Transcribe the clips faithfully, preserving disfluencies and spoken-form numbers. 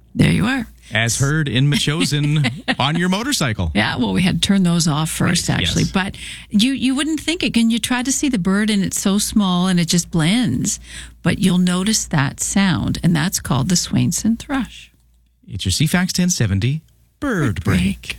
There you are. As heard in Machosen on your motorcycle. Yeah, well, we had to turn those off first, Right, actually. yes. But you, you wouldn't think it. And you try to see the bird, and it's so small, and it just blends. But you'll notice that sound, and that's called the Swainson thrush. It's your C FAX ten seventy Bird Break.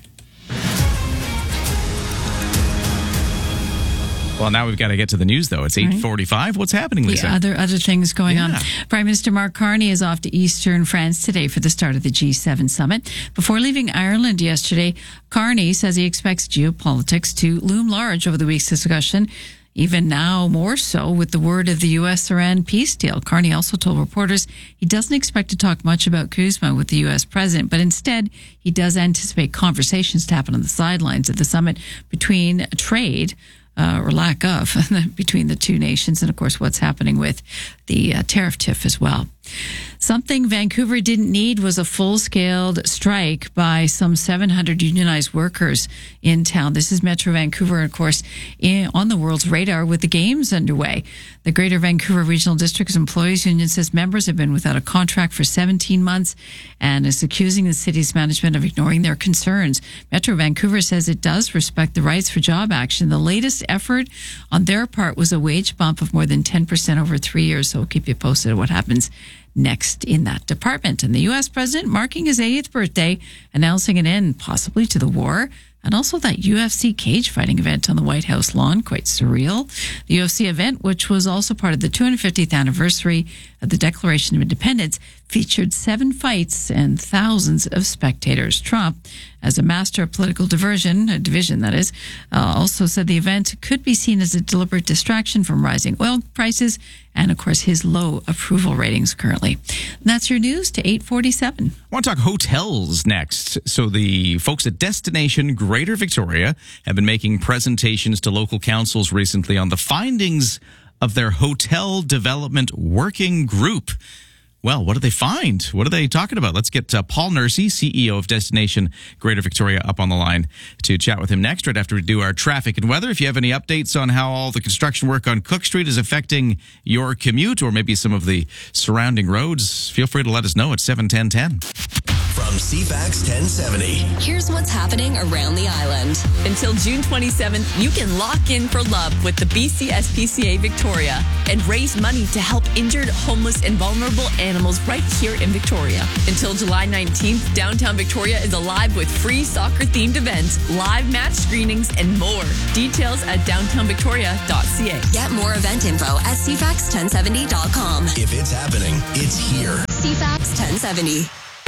Well, now we've got to get to the news, though. It's eight forty-five. What's happening, Lisa? The other other things going Yeah. on. Prime Minister Mark Carney is off to Eastern France today for the start of the G seven summit. Before leaving Ireland yesterday, Carney says he expects geopolitics to loom large over the week's discussion, even now more so with the word of the U S Iran peace deal. Carney also told reporters he doesn't expect to talk much about Kuzma with the U S president, but instead he does anticipate conversations to happen on the sidelines of the summit between trade Uh, or lack of between the two nations, and of course what's happening with the uh, tariff tiff as well. Something Vancouver didn't need was a full-scale strike by some seven hundred unionized workers in town. This is Metro Vancouver, of course, in, on the world's radar with the games underway. The Greater Vancouver Regional District's Employees Union says members have been without a contract for seventeen months and is accusing the city's management of ignoring their concerns. Metro Vancouver says it does respect the rights for job action. The latest effort on their part was a wage bump of more than ten percent over three years, so we'll keep you posted on what happens next in that department. And the U S president marking his eightieth birthday, announcing an end possibly to the war, and also that U F C cage fighting event on the White House lawn, quite surreal. The U F C event, which was also part of the two hundred fiftieth anniversary of the Declaration of Independence, featured seven fights and thousands of spectators. Trump, as a master of political diversion, a division that is, uh, also said the event could be seen as a deliberate distraction from rising oil prices and, of course, his low approval ratings currently. And that's your news to eight forty-seven. I want to talk hotels next. So the folks at Destination Greater Victoria have been making presentations to local councils recently on the findings of their hotel development working group. Well, what did they find? What are they talking about? Let's get uh, Paul Nursey, C E O of Destination Greater Victoria, up on the line to chat with him next, right after we do our traffic and weather. If you have any updates on how all the construction work on Cook Street is affecting your commute or maybe some of the surrounding roads, feel free to let us know at seven ten ten. From C FAX ten seventy. Here's what's happening around the island. Until June twenty-seventh, you can lock in for love with the B C S P C A Victoria and raise money to help injured, homeless, and vulnerable animals right here in Victoria. Until July nineteenth, downtown Victoria is alive with free soccer-themed events, live match screenings, and more. Details at downtown victoria dot c a. Get more event info at c fax ten seventy dot com. If it's happening, it's here. C FAX ten seventy.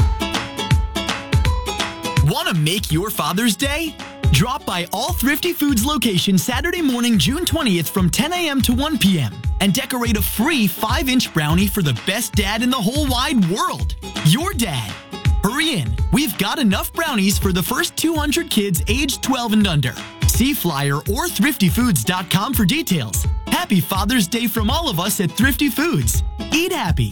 Want to make your Father's Day? Drop by all Thrifty Foods locations Saturday morning, June twentieth from ten a.m. to one p.m. and decorate a free five inch brownie for the best dad in the whole wide world, your dad. Hurry in. We've got enough brownies for the first two hundred kids aged twelve and under. See flyer or thrifty foods dot com for details. Happy Father's Day from all of us at Thrifty Foods. Eat happy.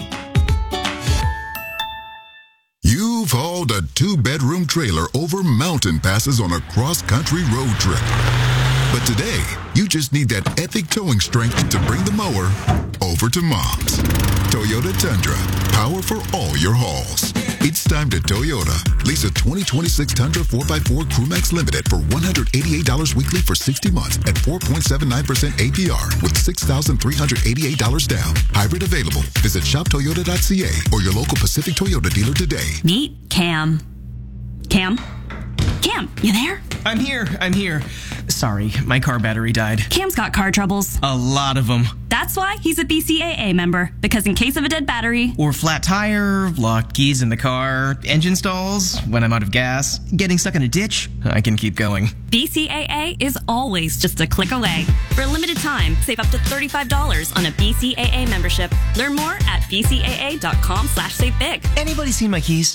You've hauled a two-bedroom trailer over mountain passes on a cross-country road trip. But today, you just need that epic towing strength to bring the mower over to Mom's. Toyota Tundra, power for all your hauls. It's time to Toyota. Lease a twenty twenty-six Tundra four by four Crewmax Limited for one hundred eighty-eight dollars weekly for sixty months at four point seven nine percent A P R with six thousand three hundred eighty-eight dollars down. Hybrid available. Visit shop toyota dot c a or your local Pacific Toyota dealer today. Meet Cam. Cam? Cam, you there? I'm here. I'm here. Sorry, my car battery died. Cam's got car troubles. A lot of them. That's why he's a B C A A member, because in case of a dead battery, or flat tire, locked keys in the car, engine stalls, when I'm out of gas, getting stuck in a ditch, I can keep going. B C A A is always just a click away. For a limited time, save up to thirty-five dollars on a B C A A membership. Learn more at b c a a dot com slash save big. Anybody seen my keys?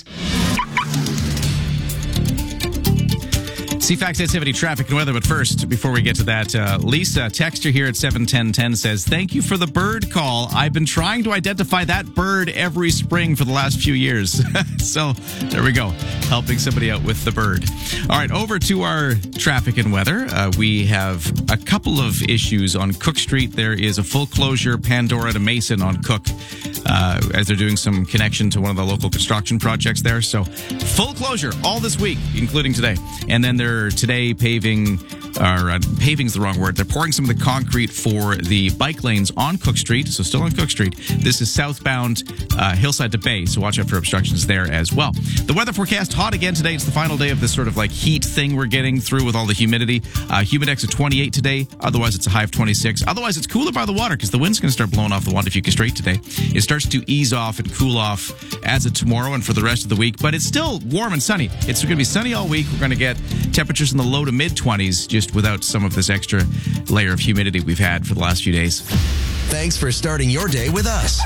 C FAX ten seventy traffic and weather, but first, before we get to that, uh, Lisa, texter here at seven ten ten says, thank you for the bird call. I've been trying to identify that bird every spring for the last few years. So there we go, helping somebody out with the bird. All right, over to our traffic and weather. Uh, we have a couple of issues on Cook Street. There is a full closure, Pandora to Mason on Cook. uh, as they're doing some connection to one of the local construction projects there. So full closure all this week, including today. And then they're today paving, or uh, paving's the wrong word. They're pouring some of the concrete for the bike lanes on Cook Street. So still on Cook Street. This is southbound uh, Hillside to Bay. So watch out for obstructions there as well. The weather forecast, hot again today. It's the final day of this sort of like heat thing we're getting through with all the humidity. Uh, humidex at twenty-eight today. Otherwise, it's a high of twenty-six. Otherwise, it's cooler by the water because the wind's going to start blowing off the Wandafuka Strait today. It starts to ease off and cool off as of tomorrow and for the rest of the week. But it's still warm and sunny. It's going to be sunny all week. We're going to get temperatures in the low to mid twenties just without some of this extra layer of humidity we've had for the last few days. Thanks for starting your day with us.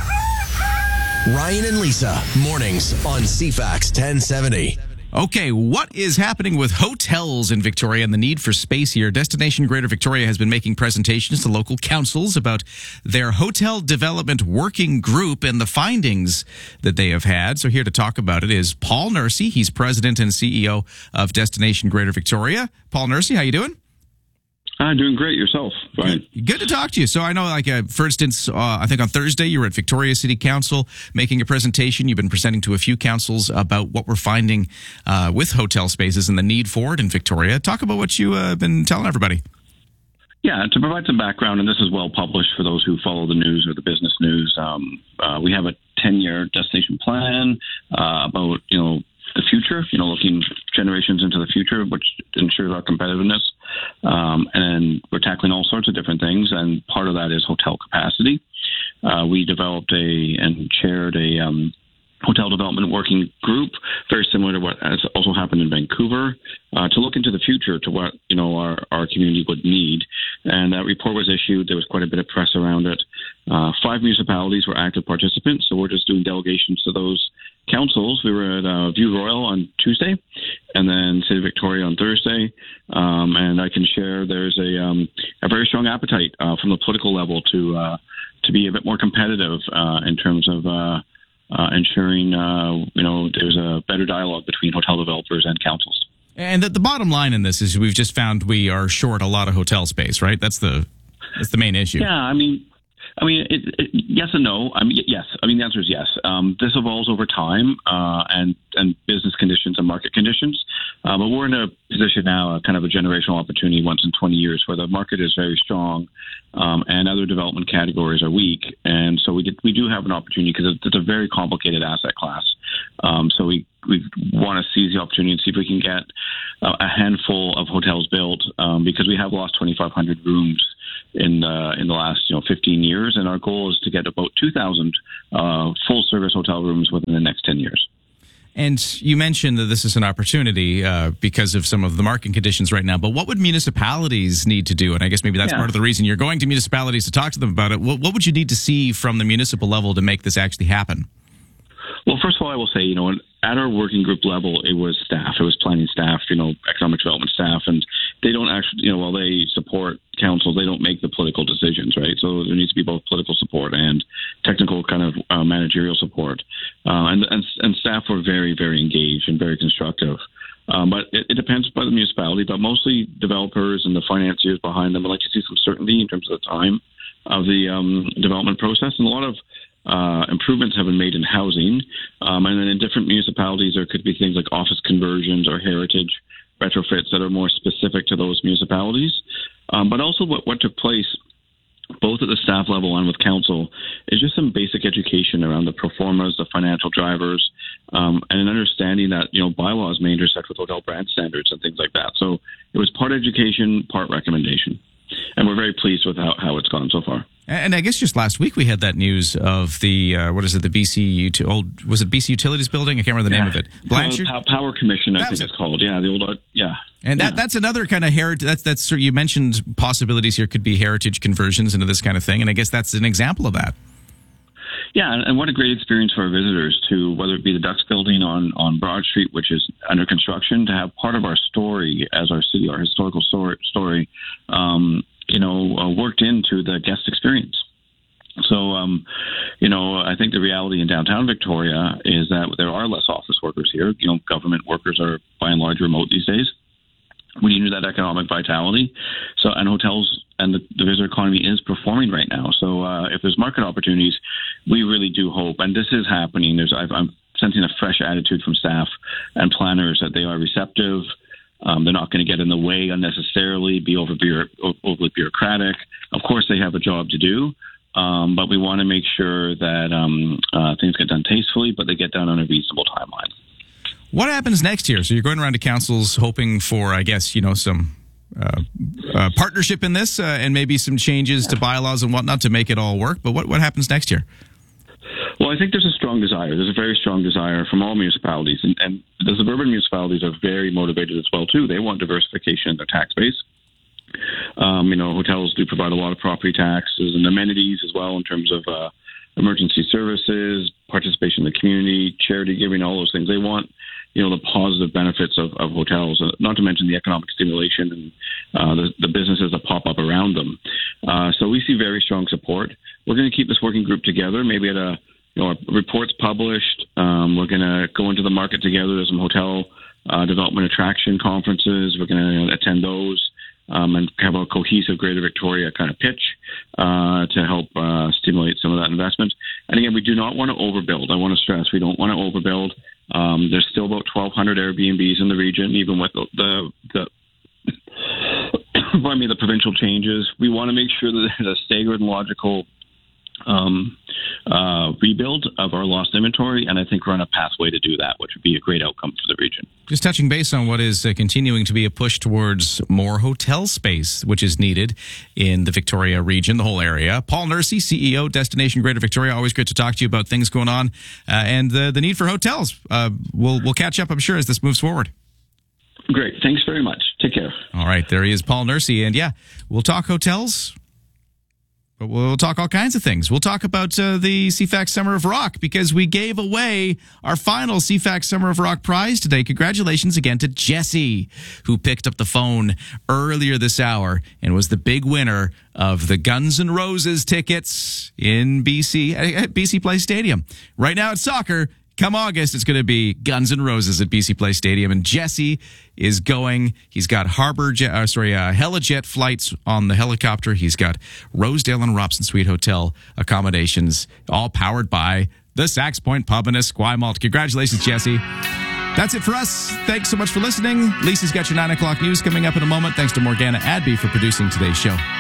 Ryan and Lisa, mornings on C FAX ten seventy. Okay, what is happening with hotels in Victoria and the need for space here? Destination Greater Victoria has been making presentations to local councils about their hotel development working group and the findings that they have had. So here to talk about it is Paul Nursey. He's president and C E O of Destination Greater Victoria. Paul Nursey, how you doing? I'm doing great. Yourself, Brian? Good, good to talk to you. So I know, like, uh, for instance, uh, I think on Thursday you were at Victoria City Council making a presentation. You've been presenting to a few councils about what we're finding uh, with hotel spaces and the need for it in Victoria. Talk about what you've uh, been telling everybody. Yeah, to provide some background, and this is well published for those who follow the news or the business news, um, uh, we have a ten-year destination plan uh, about, you know, the future, you know, looking generations into the future, which ensures our competitiveness. Um, and we're tackling all sorts of different things, and part of that is hotel capacity. Uh, we developed a and chaired a um, hotel development working group, very similar to what has also happened in Vancouver, uh, to look into the future, to what, you know, our, our community would need. And that report was issued. There was quite a bit of press around it. Uh, five municipalities were active participants, so we're just doing delegations to those councils. We were at uh, View Royal on Tuesday, and then City of Victoria on Thursday. Um, and I can share there's a um, a very strong appetite uh, from the political level to uh, to be a bit more competitive uh, in terms of uh, uh, ensuring uh, you know there's a better dialogue between hotel developers and councils. And the, the bottom line in this is we've just found we are short a lot of hotel space, right? That's the that's the main issue. Yeah, I mean. I mean, it, it, yes and no. I mean, yes. I mean, the answer is yes. Um, this evolves over time uh, and and business conditions and market conditions. Uh, but we're in a position now, a kind of a generational opportunity once in twenty years, where the market is very strong um, and other development categories are weak. And so we did, we do have an opportunity because it's a very complicated asset class. Um, so we we want to seize the opportunity and see if we can get uh, a handful of hotels built um, because we have lost twenty-five hundred rooms in uh, in the last you know fifteen years, and our goal is to get about two thousand uh, full service hotel rooms within the next ten years. And you mentioned that this is an opportunity uh, because of some of the market conditions right now. But what would municipalities need to do? And I guess maybe that's yeah. part of the reason you're going to municipalities to talk to them about it. What, what would you need to see from the municipal level to make this actually happen? Well, first of all, I will say, you know, at our working group level, it was staff. It was planning staff, you know, economic development staff. And they don't actually, you know, while they support councils, they don't make the political decisions, right? So there needs to be both political support and technical kind of uh, managerial support. Uh, and, and and staff were very, very engaged and very constructive. Um, but it, it depends by the municipality, but mostly developers and the financiers behind them would like to see some certainty in terms of the time of the um, development process. And a lot of Uh, improvements have been made in housing, um, and then in different municipalities there could be things like office conversions or heritage retrofits that are more specific to those municipalities. Um, but also what, what took place both at the staff level and with council is just some basic education around the pro formas, the financial drivers, um, and an understanding that, you know, bylaws may intersect with hotel brand standards and things like that. So it was part education, part recommendation. And we're very pleased with how, how it's gone so far. And I guess just last week we had that news of the, uh, what is it, the B C, Ut- old, was it B C Utilities Building? I can't remember the yeah. name of it. Blanchard? Power, Power Commission, I that think it's called. Yeah, the old, uh, yeah. And yeah. that that's another kind of heritage, that's, that's, you mentioned possibilities here could be heritage conversions into this kind of thing. And I guess that's an example of that. Yeah, and what a great experience for our visitors to, whether it be the Ducks Building on, on Broad Street, which is under construction, to have part of our story as our city, our historical story, story um, you know, uh, worked into the guest experience. So, um, you know, I think the reality in downtown Victoria is that there are less office workers here. You know, government workers are by and large remote these days. We need that economic vitality. So, and hotels and the, the visitor economy is performing right now. So, uh, if there's market opportunities, we really do hope, and this is happening. There's I've, I'm sensing a fresh attitude from staff and planners that they are receptive. Um, they're not going to get in the way unnecessarily, be over bureau- overly bureaucratic. Of course, they have a job to do, um, but we want to make sure that um, uh, things get done tastefully, but they get done on a reasonable timeline. What happens next year? So you're going around to councils hoping for, I guess, you know, some uh, uh, partnership in this uh, and maybe some changes to bylaws and whatnot to make it all work. But what, what happens next year? Well, I think there's a strong desire. There's a very strong desire from all municipalities. And, and the suburban municipalities are very motivated as well, too. They want diversification in their tax base. Um, you know, hotels do provide a lot of property taxes and amenities as well in terms of uh, emergency services, participation in the community, charity giving, all those things. They want, you know, the positive benefits of, of hotels, uh, not to mention the economic stimulation and uh, the, the businesses that pop up around them. Uh, so we see very strong support. We're going to keep this working group together, maybe at a, you know, a report's published. Um, we're going to go into the market together. There's some hotel uh, development attraction conferences. We're going to attend those. Um, and have a cohesive Greater Victoria kind of pitch uh, to help uh, stimulate some of that investment. And again, we do not want to overbuild. I want to stress we don't want to overbuild. Um, there's still about twelve hundred Airbnbs in the region, even with the, the, the pardon me, the provincial changes. We want to make sure that there's a staggered and logical um, uh, rebuild of our lost inventory, and I think we're on a pathway to do that, which would be a great outcome for the region. Just touching base on what is uh, continuing to be a push towards more hotel space, which is needed in the Victoria region, the whole area. Paul Nursey, C E O, Destination Greater Victoria. Always great to talk to you about things going on uh, and the, the need for hotels. Uh, we'll, we'll catch up, I'm sure, as this moves forward. Great. Thanks very much. Take care. All right. There he is, Paul Nursey. And yeah, we'll talk hotels. But we'll talk all kinds of things. We'll talk about uh, the C FAX Summer of Rock because we gave away our final C FAX Summer of Rock prize today. Congratulations again to Jesse, who picked up the phone earlier this hour and was the big winner of the Guns N' Roses tickets in B C at B C Place Stadium. Right now it's soccer. Come August, it's going to be Guns N' Roses at B C Place Stadium, and Jesse is going. He's got Harbor Jet, uh, sorry, uh, Helijet flights on the helicopter. He's got Rosedale and Robson Suite Hotel accommodations, all powered by the Sax Point Pub in Esquimalt. Congratulations, Jesse. That's it for us. Thanks so much for listening. Lisa's got your nine o'clock news coming up in a moment. Thanks to Morgana Adby for producing today's show.